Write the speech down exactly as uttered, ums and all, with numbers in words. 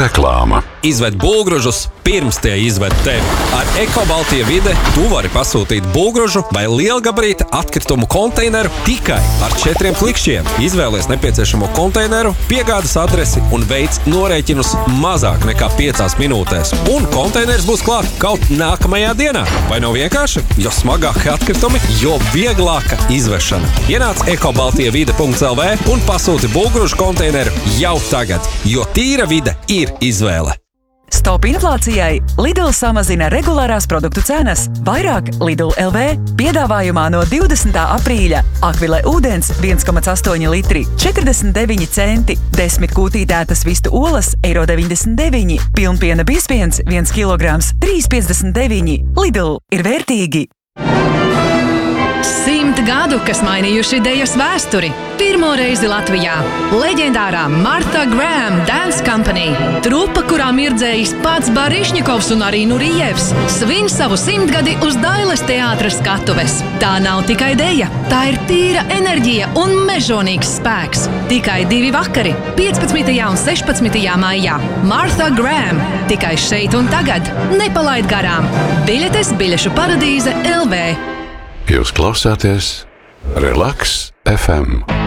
Reklāma. Izved būvgrūžus pirms tie izved tevi. Ar Ekobaltija vide tu vari pasūtīt būvgrūžu vai lielgabarīta atkritumu konteineru tikai ar četriem klikšķiem. Izvēlies nepieciešamo konteineru, piegādes adresi un veic norēķinus mazāk nekā piecās minūtēs. Un konteiners būs klāt kaut nākamajā dienā. Vai nav vienkārši? Jo smagāki atkritumi, jo vieglāka izvešana. Ienāc ekobaltija vide punkts el vē un pasūti būvgrūžu konteineru jau tagad, jo tīra vide ir izvēle. Stop inflācijai! Lidl samazina regulārās produktu cenas. Vairāk Lidl el vē piedāvājumā no divdesmitā aprīļa. Akvile ūdens viens komats astoņi litri, četrdesmit deviņi centi. desmit kūtītētas vistu olas, eiro deviņdesmit deviņi. Pilnpiena biezpiens viens kilograms, trīs piecdesmit deviņi. Lidl ir vērtīgi! Simt gadu, kas mainījuši idejas vēsturi. Pirmo reizi Latvijā. Leģendārā Martha Graham Dance Company. Trupa, kurā mirdzējis pats Barišņikovs un arī Nurijevs. Svin savu simtgadi uz Dailes teātra skatuves. Tā nav tikai deja, tā ir tīra enerģija un mežonīgs spēks. Tikai divi vakari, piecpadsmitajā un sešpadsmitajā maijā. Martha Graham. Tikai šeit un tagad. Nepalaid garām. Biļetes biļešu paradīze el vē. Jūs klausāties Relaks ef em.